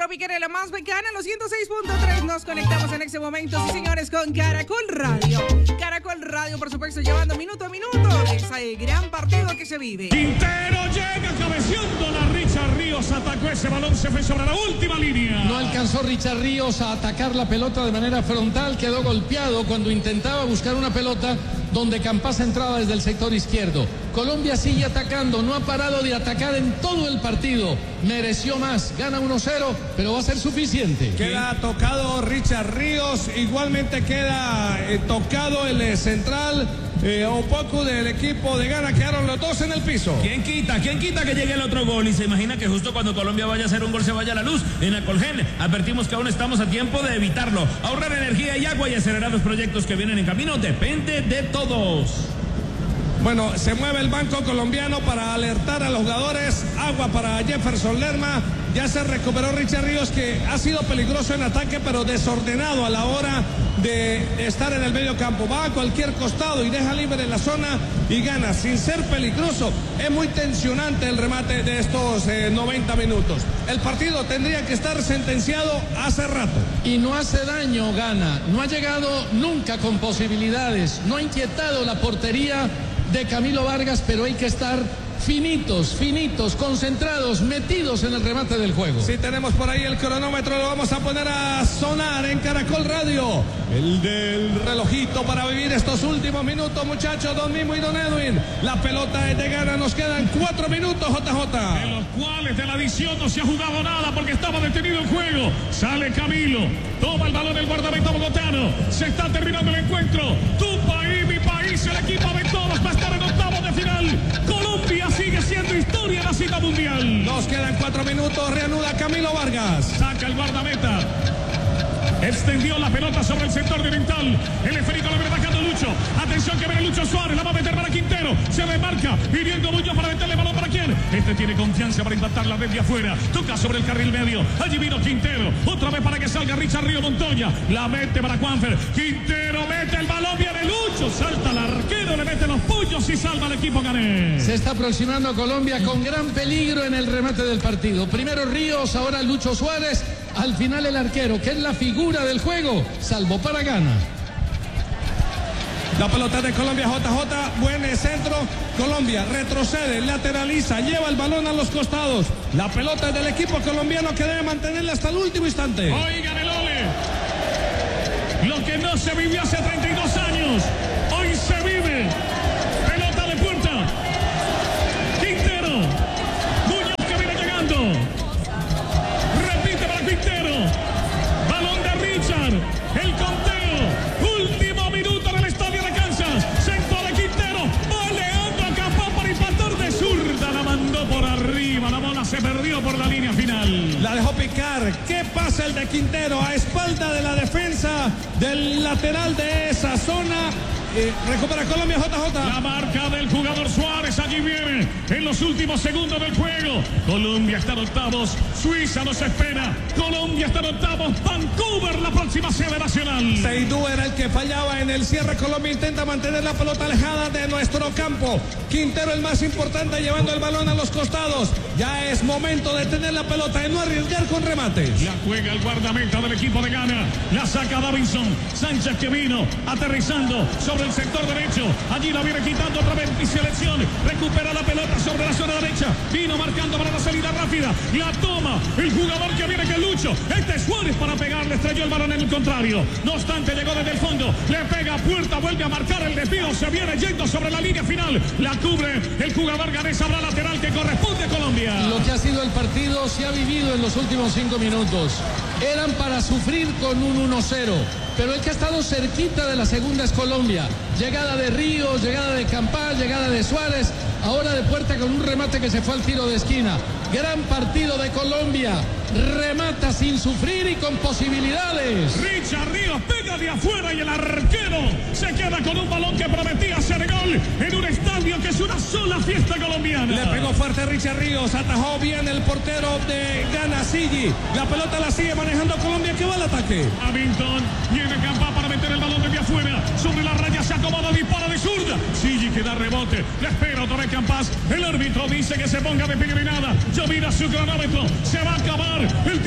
Tropicana, la más bacana, los 106.3. Nos conectamos en este momento, sí señores, con Caracol Radio. Caracol Radio, por supuesto, llevando minuto a minuto de ese gran partido que se vive. Quintero llega cabeceando, la Richard Ríos atacó ese balón, se fue sobre la última línea. No alcanzó Richard Ríos a atacar la pelota de manera frontal, quedó golpeado cuando intentaba buscar una pelota donde Campas entraba desde el sector izquierdo. Colombia sigue atacando, no ha parado de atacar en todo el partido. Mereció más, gana 1-0, pero va a ser suficiente. Queda tocado Richard Ríos, igualmente queda tocado el central Opoku del equipo de Ghana. Quedaron los dos en el piso. ¿Quién quita que llegue el otro gol? Y se imagina que justo cuando Colombia vaya a hacer un gol se vaya la luz en Acolgen. Advertimos que aún estamos a tiempo de evitarlo. Ahorrar energía y agua y acelerar los proyectos que vienen en camino depende de todos. Bueno, se mueve el banco colombiano para alertar a los jugadores. Agua para Jefferson Lerma. Ya se recuperó Richard Ríos, que ha sido peligroso en ataque, pero desordenado a la hora de estar en el medio campo. Va a cualquier costado y deja libre la zona y gana sin ser peligroso. Es muy tensionante el remate de estos 90 minutos. El partido tendría que estar sentenciado hace rato. Y no hace daño Ghana. No ha llegado nunca con posibilidades. No ha inquietado la portería de Camilo Vargas, pero hay que estar finitos, concentrados, metidos en el remate del juego. Si tenemos por ahí el cronómetro, lo vamos a poner a sonar en Caracol Radio. El del relojito para vivir estos últimos minutos, muchachos, don Mimo y don Edwin. La pelota es de Ghana, nos quedan 4 minutos, JJ. De los cuales de la adición no se ha jugado nada porque estaba detenido el juego. Sale Camilo, toma el balón el guardameta bogotano. Se está terminando el encuentro. Tu país, mi país, el equipo de todos va a estar en octavos de final. Colombia sigue siendo historia en la cita mundial. Nos quedan 4 minutos, reanuda Camilo Vargas. Saca el guardameta. Extendió la pelota sobre el sector oriental. El esférico lo viene bajando Lucho. Atención que viene Lucho Suárez. La va a meter para Quintero. Se remarca. Pidiendo Muñoz para meterle balón para quién. Este tiene confianza para impactar la desde afuera. Toca sobre el carril medio. Allí vino Quintero. Otra vez para que salga Richard Río Montoya. La mete para Juanfer. Quintero mete el balón. Viene Lucho. Salta el arquero. Le mete los puños y salva al equipo ganés. Se está aproximando a Colombia con gran peligro en el remate del partido. Primero Ríos, ahora Lucho Suárez. Al final el arquero, que es la figura del juego, salvo para Ghana. La pelota de Colombia, JJ, buen centro. Colombia retrocede, lateraliza, lleva el balón a los costados. La pelota del equipo colombiano que debe mantenerla hasta el último instante. Oigan el ole. Lo que no se vivió hace 32 años, hoy se vive. Pelota de puerta. Quintero. Muñoz que viene llegando. Quintero, balón de Richard, el conteo, último minuto en el estadio de Kansas, centro de Quintero, va Leandro Campas para impactar de zurda, la mandó por arriba, la bola se perdió por la línea final. La dejó picar, ¿qué pasa el de Quintero? A espalda de la defensa del lateral de esa zona. Recupera Colombia, JJ. La marca del jugador Suárez, allí viene en los últimos segundos del juego. Colombia está en octavos, Suiza nos espera. Colombia está en octavos, Vancouver la próxima sede nacional. Seydou era el que fallaba en el cierre. Colombia intenta mantener la pelota alejada de nuestro campo. Quintero el más importante llevando el balón a los costados. Ya es momento de tener la pelota y no arriesgar con remates. La juega el guardameta del equipo de Ghana. La saca Davinson. Sánchez que vino aterrizando sobre el sector derecho. Allí la viene quitando otra vez y selección. Recupera la pelota sobre la zona derecha. Vino marcando para la salida rápida. La toma el jugador que viene que es Lucho. Este es Suárez para pegarle. Estrelló el balón en el contrario. No obstante llegó desde el fondo. Le pega a puerta. Vuelve a marcar el desvío. Se viene yendo sobre la línea final. La cubre el jugador ganés. Habrá lateral que corresponde a Colombia. Lo que ha sido el partido se ha vivido en los últimos 5 minutos. Eran para sufrir con un 1-0. Pero el que ha estado cerquita de la segunda es Colombia. Llegada de Ríos, llegada de Campas, llegada de Suárez. Ahora de puerta con un remate que se fue al tiro de esquina. Gran partido de Colombia. Remata sin sufrir y con posibilidades. Richard Ríos pega de afuera y el arquero se queda con un balón que prometía ser gol en un estadio que es una sola fiesta colombiana. Le pegó fuerte Richard Ríos, atajó bien el portero de Ghana, Sigi. La pelota la sigue manejando Colombia, que va al ataque. Hamilton viene Campas para meter el balón desde afuera. Sobre la raya se acomoda, dispara de zurda. Sigi que da rebote, le espera otra vez Campas. El árbitro dice que se ponga de pie y nada. Ya mira su cronómetro, se va a acabar. El tiempo está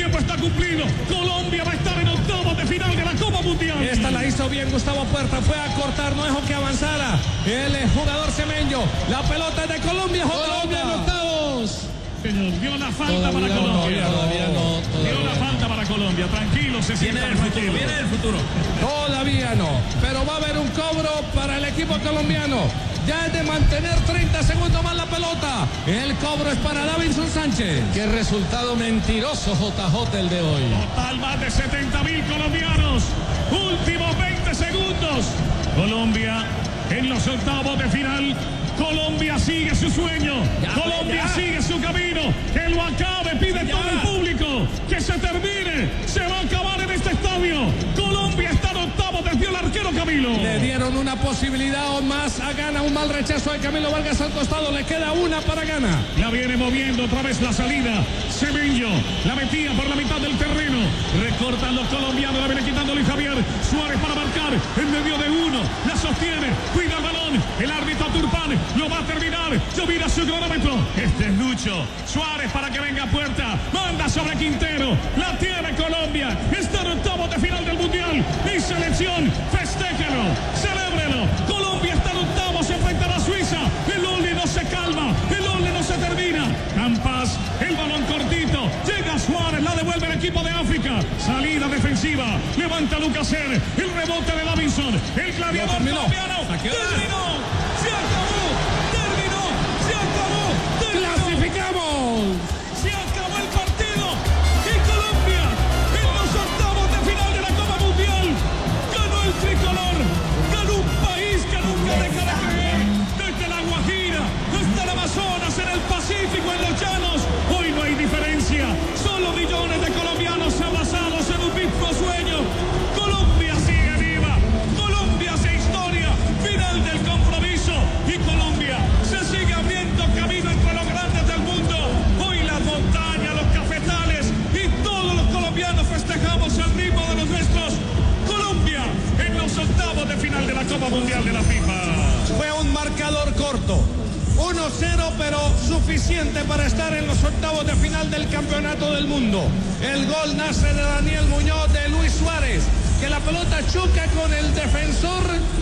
cumplido. Colombia va a estar en octavos de final de la Copa Mundial. Esta la hizo bien Gustavo Puerta, fue a cortar, no dejó que avanzara el jugador cemeño. La pelota es de Colombia, Colombia en octavos. Señor, dio la falta para Colombia. Todavía no. Dio la falta para Colombia. Tranquilo, se siente Viene el futuro. Todavía no, pero va a haber un cobro para el equipo colombiano. Ya es de mantener 30 segundos más la pelota. El cobro es para Davinson Sánchez. Qué resultado mentiroso, JJ, el de hoy. Total, más de 70.000 colombianos. Últimos 20 segundos. Colombia en los octavos de final. Colombia sigue su sueño. Colombia sigue su camino. Que lo acabe, pide todo el público. Que se termine. Se va a acabar en este estadio. Colombia está en octavos, desvió el arquero Camilo. Le dieron una posibilidad o más a Gana. Un mal rechazo de Camilo Vargas al costado. Le queda una para Gana. La viene moviendo otra vez la salida. Semenyo la metía por la mitad del terreno. Recortan los colombianos. La viene quitando Luis Javier Suárez para marcar. En medio de uno. La sostiene. Cuida el balón. El árbitro Turpán lo va a terminar. Yo mira su cronómetro. Este es Lucho Suárez para que venga a puerta. Manda sobre Quintero. La tiene Colombia. Está en octavos de final del Mundial. Mi selección. Festéjelo. Celébrelo. Colombia está en octavos. Se enfrenta a la Suiza. El Oli no se calma. El Oli no se termina. Campas. El balón cortito. Llega Suárez. La devuelve el equipo de África. Salida defensiva. Levanta Lucaser. El rebote de Davinson. El claviador colombiano. Terminó. Se acabó. Terminó. Se acabó. ¡Clasificamos! Se acabó el partido. Y Colombia en los octavos de final de la Copa Mundial. Ganó el tricolor. Ganó un país que nunca deja de creer. Desde la Guajira hasta el Amazonas, en el Pacífico, en los llanos. Hoy no hay diferencia. Solo millones de colombianos abrazados en un mismo sueño. Colombia sigue viva. Colombia hace historia. Final del compromiso. Y Colombia se sigue abriendo camino entre los grandes del mundo. Hoy las montañas, los cafetales y todos los colombianos festejamos al ritmo de los nuestros. Colombia en los octavos de final de la Copa Mundial de la FIFA. Fue un marcador corto. 1-0, pero suficiente para estar en los octavos de final del Campeonato del Mundo. El gol nace de Daniel Muñoz, de Luis Suárez, que la pelota choca con el defensor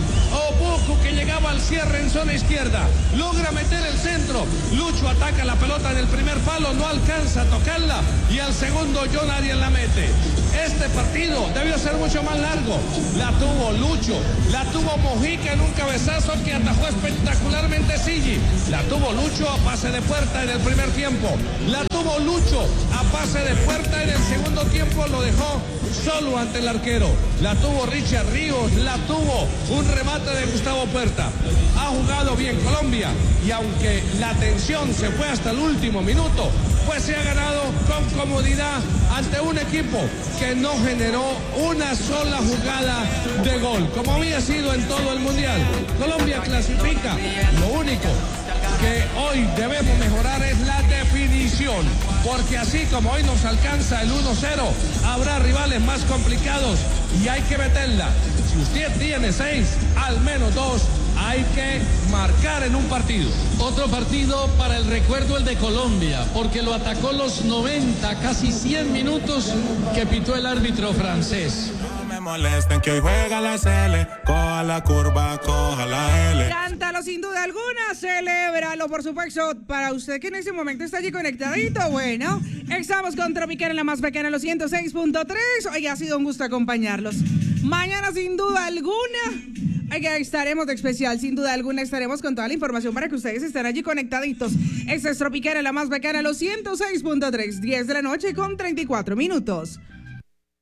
Obuku, que llegaba al cierre en zona izquierda. Logra meter el centro. Lucho ataca la pelota en el primer palo, no alcanza a tocarla. Y al segundo, John Arias la mete. Este partido debió ser mucho más largo. La tuvo Lucho, la tuvo Mojica en un cabezazo que atajó espectacularmente Sigi. La tuvo Lucho a pase de puerta en el primer tiempo. La tuvo Lucho a pase de puerta en el segundo tiempo, lo dejó solo ante el arquero. La tuvo Richard Ríos, la tuvo un remate de Gustavo Puerta. Ha jugado bien Colombia y aunque la tensión se fue hasta el último minuto, pues se ha ganado con comodidad ante un equipo que no generó una sola jugada de gol, como había sido en todo el Mundial. Colombia clasifica. Lo único que hoy debemos mejorar es la definición, porque así como hoy nos alcanza el 1-0, habrá rivales más complicados y hay que meterla. Si usted tiene 6, al menos 2 hay que marcar en un partido. Otro partido para el recuerdo, el de Colombia, porque lo atacó los 90, casi 100 minutos que pitó el árbitro francés. No me molesten que hoy juega la SL, coja la curva, coja la L. Cántalo sin duda alguna, celébralo, por supuesto, para usted que en ese momento está allí conectadito. Bueno, estamos con Tropicana, la más bacana, los 106.3. Hoy ha sido un gusto acompañarlos. Mañana, sin duda alguna, estaremos de especial, sin duda alguna, estaremos con toda la información para que ustedes estén allí conectaditos. Esta es Tropicana, la más bacana, los 106.3, 10 de la noche con 34 minutos.